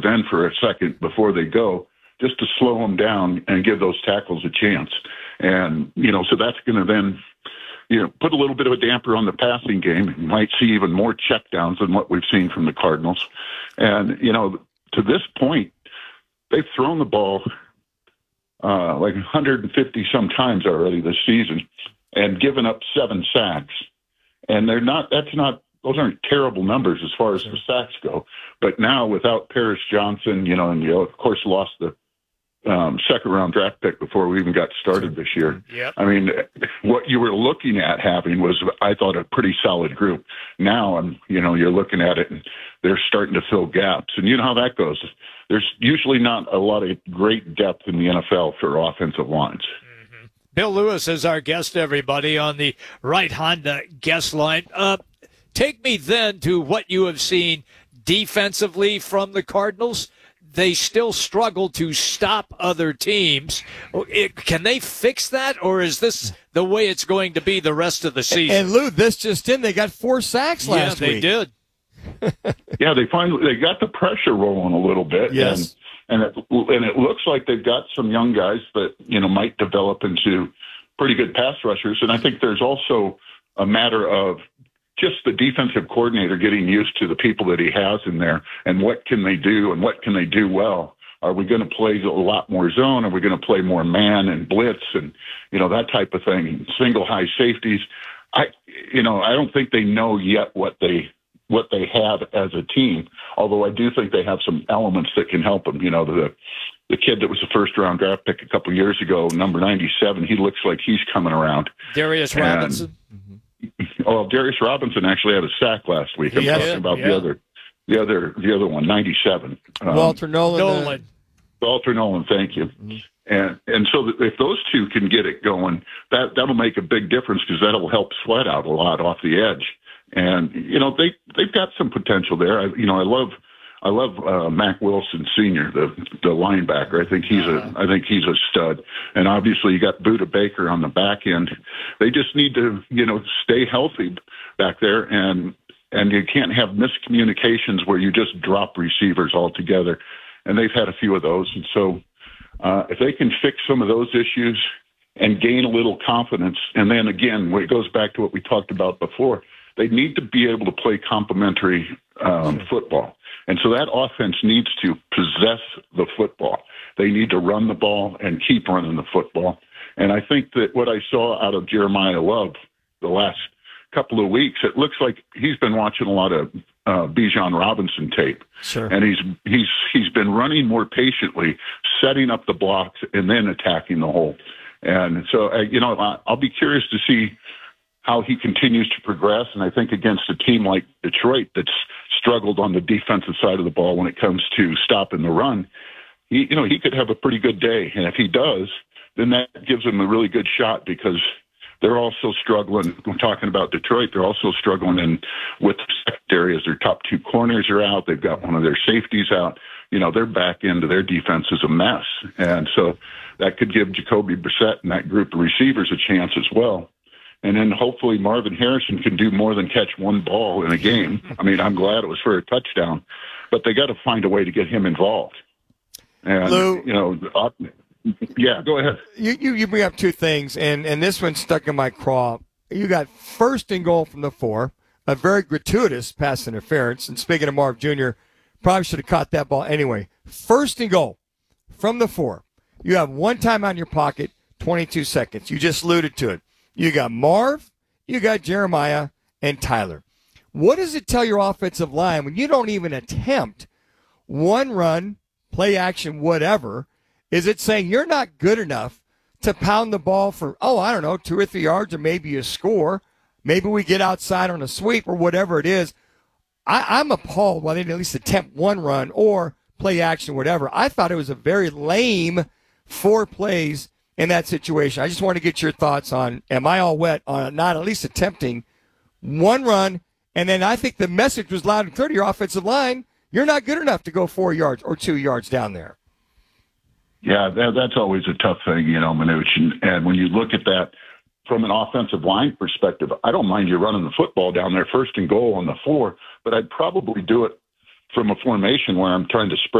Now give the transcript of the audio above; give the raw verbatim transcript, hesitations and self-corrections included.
defensive end for a second before they go, just to slow them down and give those tackles a chance. And, you know, so that's going to then, you know, put a little bit of a damper on the passing game. You might see even more checkdowns than what we've seen from the Cardinals. And, you know, to this point, they've thrown the ball uh, like one hundred fifty some times already this season and given up seven sacks. And they're not, that's not, those aren't terrible numbers as far as the sacks go. But now without Paris Johnson, you know, and, you know, of course, lost the um, second round draft pick before we even got started this year. Yep. I mean, what you were looking at having was, I thought, a pretty solid group. Now, I'm, you know, you're looking at it and they're starting to fill gaps. And you know how that goes. There's usually not a lot of great depth in the N F L for offensive lines. Mm-hmm. Bill Lewis is our guest, everybody, on the Right Honda guest line. Uh, take me then to what you have seen defensively from the Cardinals. They still struggle to stop other teams. It, can they fix that, or is this the way it's going to be the rest of the season? And, Lou, this just in, they got four sacks last yeah, they week. did. Yeah, they finally they got the pressure rolling a little bit. Yes. And, and, it, and it looks like they've got some young guys that, you know, might develop into pretty good pass rushers. And I think there's also a matter of just the defensive coordinator getting used to the people that he has in there and what can they do and what can they do well. Are we going to play a lot more zone? Are we going to play more man and blitz and, you know, that type of thing, single high safeties? I, you know, I don't think they know yet what they what they have as a team, although I do think they have some elements that can help them. You know, the the kid that was a first-round draft pick a couple of years ago, number ninety-seven, he looks like he's coming around. Darius and, Robinson. Oh, Darius Robinson actually had a sack last week. I'm Yes, talking about yeah. the other, the other, the other one, ninety-seven. Um, Walter Nolan. Nolan. Walter Nolan, thank you. Mm-hmm. And and so if those two can get it going, that that'll make a big difference because that'll help Sweat out a lot off the edge. And you know they they've got some potential there. I, you know I love I love uh, Mac Wilson Senior, the the linebacker. I think he's a I think he's a stud. And obviously you got Buda Baker on the back end. They just need to you know stay healthy back there, and and you can't have miscommunications where you just drop receivers altogether. And they've had a few of those. And so uh, if they can fix some of those issues and gain a little confidence, and then again, when it goes back to what we talked about before, they need to be able to play complementary um, football. And so that offense needs to possess the football. They need to run the ball and keep running the football. And I think that what I saw out of Jeremiah Love the last couple of weeks, it looks like he's been watching a lot of uh, Bijan Robinson tape. Sure. And he's he's he's been running more patiently, setting up the blocks, and then attacking the hole. And so, uh, you know, I'll be curious to see how he continues to progress. And I think against a team like Detroit that's struggled on the defensive side of the ball when it comes to stopping the run, he, you know, he could have a pretty good day. And if he does, then that gives him a really good shot because they're also struggling. We're talking about Detroit. They're also struggling in with secondary as their top two corners are out. They've got one of their safeties out. You know, their back end of their defense is a mess. And so that could give Jacoby Brissett and that group of receivers a chance as well. And then hopefully Marvin Harrison can do more than catch one ball in a game. I mean, I'm glad it was for a touchdown, but they got to find a way to get him involved. And, Lou, you know, uh, yeah, go ahead. You, you you bring up two things, and, and this one stuck in my craw. You got first and goal from the four, a very gratuitous pass interference. And speaking of Marv Junior, probably should have caught that ball anyway. First and goal from the four. You have one time out in your pocket, twenty-two seconds. You just alluded to it. You got Marv, you got Jeremiah, and Tyler. What does it tell your offensive line when you don't even attempt one run, play action, whatever? Is it saying you're not good enough to pound the ball for, oh, I don't know, two or three yards or maybe a score? Maybe we get outside on a sweep or whatever it is. I, I'm appalled why they didn't at least attempt one run or play action, whatever. I thought it was a very lame four plays in that situation. I just want to get your thoughts on, am I all wet on not at least attempting one run? And then I think the message was loud and clear to your offensive line. You're not good enough to go four yards or two yards down there. Yeah, that, that's always a tough thing, you know, Manuch. And, and when you look at that from an offensive line perspective, I don't mind you running the football down there first and goal on the four, but I'd probably do it from a formation where I'm trying to spread